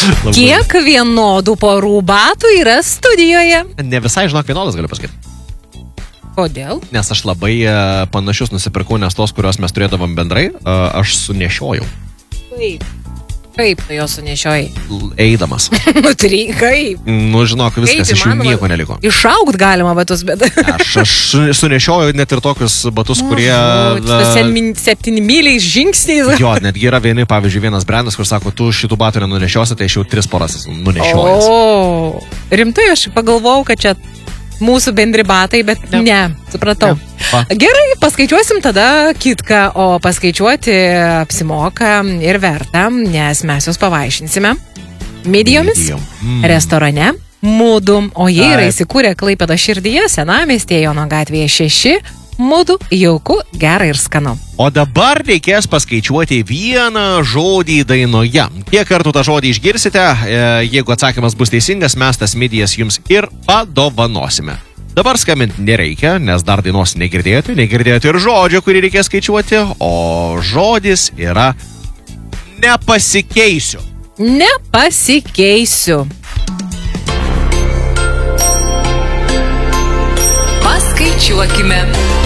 Kiek vienodų porų batų yra studijoje? Ne visai, žinok, vienodas galiu pasakyti. Kodėl? Nes aš labai panašius nusipirkau, nes tos, kurios mes turėdavom bendrai, aš sunešiojau. Kaip tu jo sunešiojai? Eidamas. Kaip? Nu, žinok, viskas, iš jų nieko neliko. Išaugt galima batus, bet... Aš sunešiojau net ir tokius batus, kurie... 7 myliais žingsniais. Jo, netgi yra vieni, pavyzdžiui, vienas brandas, kur sako, tu šitų batų nenunešiosi, tai aš jau 3 poras nunešiojęs. O, rimtai, aš pagalvojau, kad čia mūsų bendri batai, bet ne, supratau. Gerai, paskaičiuosim tada kitką, o paskaičiuoti apsimoka ir verta, nes mes jūs pavaišinsime medijomis, restorane, Mudu, o jie yra įsikūrę Klaipėdos širdyje, Senamiestyje, Jono gatvėje 6, Mudu, jauku, gera ir skanu. O dabar reikės paskaičiuoti vieną žodį dainoje. Kiek kartų tą žodį išgirsite, jeigu atsakymas bus teisingas, mes tas medijas jums ir padovanosime. Dabar skambinti nereikia, nes dar dainos negirdėjote ir žodžio, kurį reikės skaičiuoti, o žodis yra nepasikeisiu. Nepasikeisiu. Paskaičiuokime.